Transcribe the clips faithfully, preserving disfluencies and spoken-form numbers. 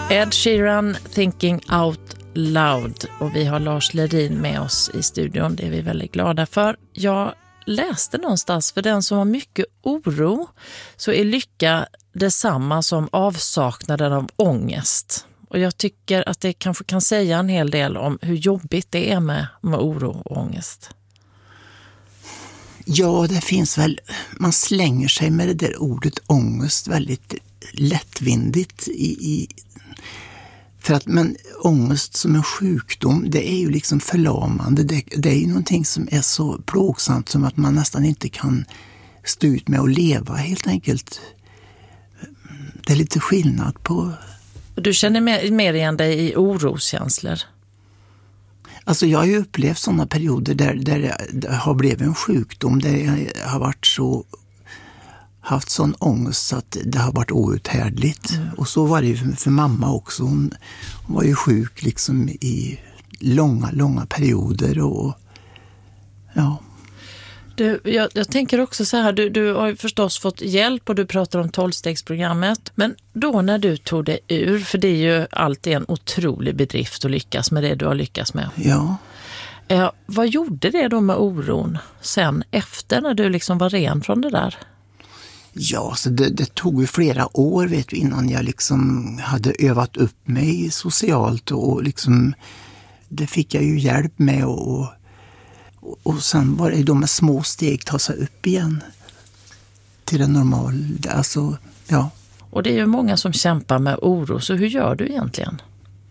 Ed Sheeran, Thinking Out Loud, och vi har Lars Lerin med oss i studion. Det är vi väldigt glada för. Jag läste någonstans, för den som har mycket oro så är lycka detsamma som avsaknaden av ångest. Och jag tycker att det kanske kan säga en hel del om hur jobbigt det är med, med oro och ångest. Ja, det finns väl, man slänger sig med det där ordet ångest väldigt lättvindigt i, i för att, men ångest som en sjukdom, det är ju liksom förlamande. Det, det är ju någonting som är så plågsamt som att man nästan inte kan stå ut med att leva helt enkelt. Det är lite skillnad på... Du känner mer, mer igen dig i oroskänslor? Alltså jag har ju upplevt sådana perioder där, där det har blivit en sjukdom, där jag har varit så... haft sån ångest så att det har varit outhärdligt. Mm. Och så var det ju för, för mamma också. Hon, hon var ju sjuk liksom i långa, långa perioder. Och ja. Du, jag, jag tänker också så här, du, du har ju förstås fått hjälp och du pratar om tolvstegsprogrammet. Men då när du tog det ur, för det är ju alltid en otrolig bedrift att lyckas med det du har lyckats med. Ja. Eh, vad gjorde det då med oron sen efter när du liksom var ren från det där? Ja, så det, det tog ju flera år vet du, innan jag liksom hade övat upp mig socialt och, och liksom det fick jag ju hjälp med och, och, och sen var det då med små steg ta sig upp igen till det normala. Alltså, ja. Och det är ju många som kämpar med oro, så hur gör du egentligen?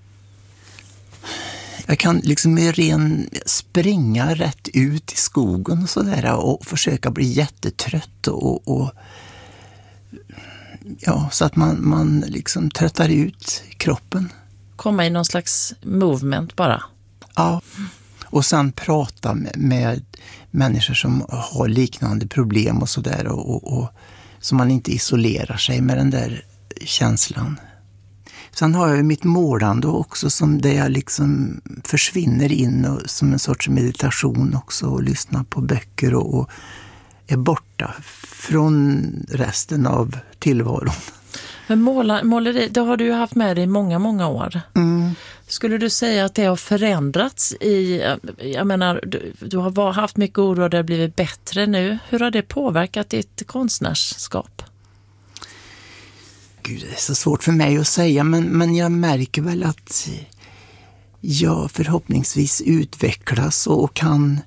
Jag kan liksom med ren springa rätt ut i skogen och sådär och försöka bli jättetrött och, och ja, så att man, man liksom tröttar ut kroppen. Komma i någon slags movement bara. Ja, och sen prata med, med människor som har liknande problem och sådär och, och, och så man inte isolerar sig med den där känslan. Sen har jag ju mitt målande också som där jag liksom försvinner in och, som en sorts meditation också och lyssnar på böcker och, och är borta från resten av tillvaron. Men måla, måleri, det har du ju haft med dig i många, många år. Mm. Skulle du säga att det har förändrats i, jag menar, du, du har haft mycket oro och det har blivit bättre nu. Hur har det påverkat ditt konstnärskap? Gud, det är så svårt för mig att säga, men, men jag märker väl att jag förhoppningsvis utvecklas och kan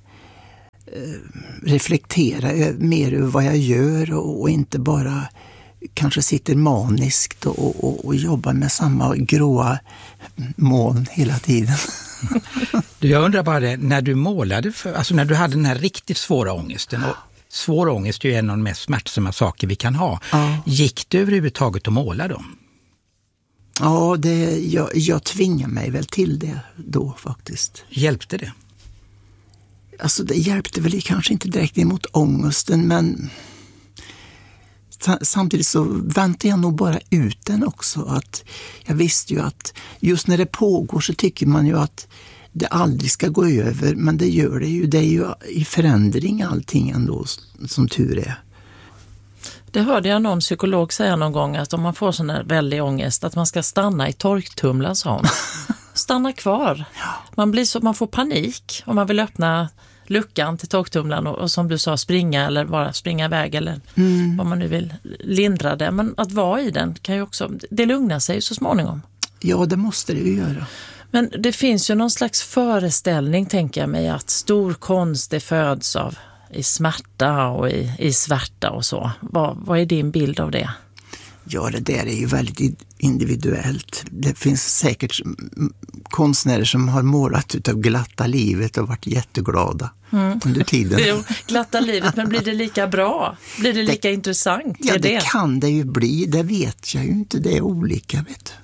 reflektera mer över vad jag gör och, och inte bara kanske sitter maniskt och, och, och jobbar med samma gråa moln hela tiden. Du, jag undrar bara det, när du målade, för, alltså när du hade den här riktigt svåra ångesten, och svår ångest är ju en av de mest smärtsamma saker vi kan ha. Ja. Gick du överhuvudtaget att måla då? Ja, det, jag, jag tvingar mig väl till det då faktiskt. Hjälpte det? Alltså det hjälpte väl kanske inte direkt emot ångesten, men samtidigt så väntade jag nog bara ut den också. Att jag visste ju att just när det pågår så tycker man ju att det aldrig ska gå över, men det gör det ju. Det är ju i förändring allting ändå, som tur är. Det hörde jag någon psykolog säga någon gång, att om man får sån här väldig ångest att man ska stanna i torktumlaren, sa hon. Stanna kvar. Man blir så, man får panik om man vill öppna luckan till torktumlaren och, och som du sa springa eller bara springa iväg eller mm. vad man nu vill lindra det. Men att vara i den kan ju också, det lugnar sig så småningom. Ja, det måste det ju göra. Men det finns ju någon slags föreställning, tänker jag mig, att stor konst det föds av i smärta och i, i svärta och så. Vad, vad är din bild av det? Ja, det där är ju väldigt individuellt. Det finns säkert konstnärer som har målat utav glatta livet och varit jätteglada mm. under tiden. Jo, glatta livet, men blir det lika bra? Blir det lika det, intressant? Ja, det, det det kan det ju bli. Det vet jag ju inte. Det är olika, vet du.